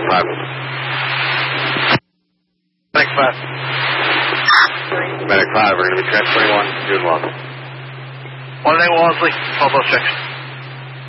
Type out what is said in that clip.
5. Medic 5. Medic 5, we're going to be transporting 1 to June Walker. 1 Wallesley, 1206.